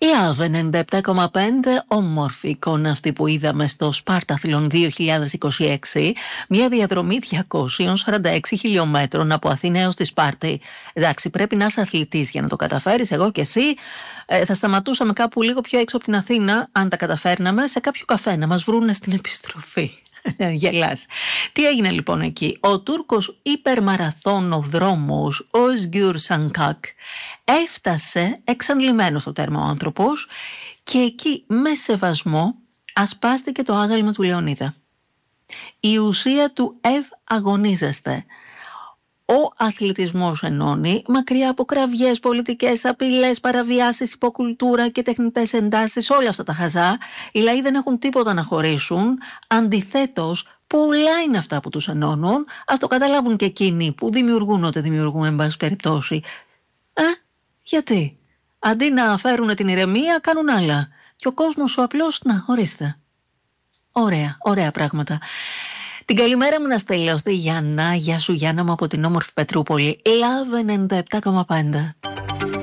Love 97,5, όμορφη εικόνα αυτή που είδαμε στο Σπάρταθλον 2026, μια διαδρομή 246 χιλιόμετρων από Αθήνα έως τη Σπάρτη. Εντάξει, πρέπει να είσαι αθλητής για να το καταφέρεις, εγώ και εσύ. Θα σταματούσαμε κάπου λίγο πιο έξω από την Αθήνα, αν τα καταφέρναμε, σε κάποιο καφέ να μας βρούνε στην επιστροφή. Γελάς. Τι έγινε λοιπόν εκεί? Ο Τούρκος υπερμαραθώνοδρόμος Özgür Sankak έφτασε εξαντλημένος στο τέρμα ο άνθρωπος και εκεί με σεβασμό ασπάστηκε το άγαλμα του Λεωνίδα. Η ουσία του αγωνίζεστε. Ο αθλητισμός ενώνει, μακριά από κραυγές, πολιτικές απειλές, παραβιάσεις, υποκουλτούρα και τεχνητές εντάσεις, όλα αυτά τα χαζά. Οι λαοί δεν έχουν τίποτα να χωρίσουν. Αντιθέτως, πολλά είναι αυτά που τους ενώνουν. Ας το καταλάβουν και εκείνοι που δημιουργούν ό,τι δημιουργούν, εν πάση περιπτώσει. Γιατί? Αντί να φέρουν την ηρεμία, κάνουν άλλα. Και ο κόσμος σου απλώς, να, ορίστε. Ωραία πράγματα. Την καλημέρα μου να στείλω στη Γιάννα. Γεια σου Γιάννα μου από την όμορφη Πετρούπολη. Love 97,5.